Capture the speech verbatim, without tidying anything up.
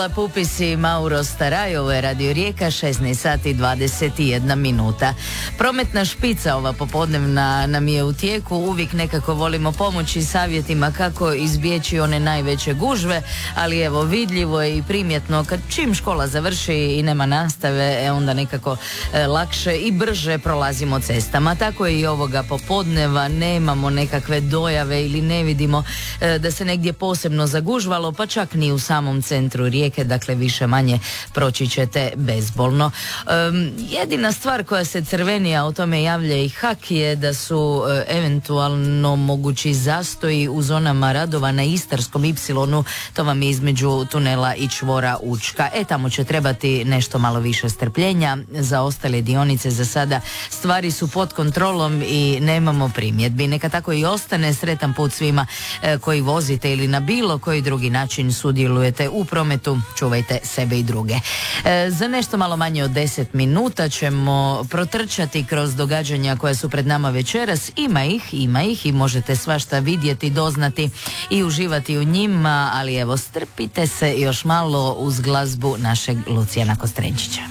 Pupis i Mauro Staraj, ovo je Radio Rijeka, šesnaest sati dvadeset jedna minuta. Prometna špica ova popodnevna nam je u tijeku, uvijek nekako volimo pomoći savjetima kako izbjeći one najveće gužve, ali evo vidljivo je i primjetno kad čim škola završi i nema nastave, e, onda nekako e, lakše i brže prolazimo cestama. Tako je i ovoga popodneva, nemamo nekakve dojave ili ne vidimo e, da se negdje posebno zagužvalo, pa čak ni u samom centru Rijeke. Dakle, više manje proći ćete bezbolno. Um, jedina stvar koja se crveni, a o tome javlja i H A K, je da su e, eventualno mogući zastoji u zonama radova na Istarskom ipsilonu, to vam je između tunela i čvora Učka. E, tamo će trebati nešto malo više strpljenja. Za ostale dionice za sada stvari su pod kontrolom i nemamo primjedbi. Neka tako i ostane. Sretan put svima e, koji vozite ili na bilo koji drugi način sudjelujete u prometu. Čuvajte sebe i druge. E, za nešto malo manje od deset minuta ćemo protrčati kroz događanja koja su pred nama večeras. Ima ih, ima ih i možete svašta vidjeti, doznati i uživati u njima, ali evo strpite se još malo uz glazbu našeg Lucijana Kostrenčića.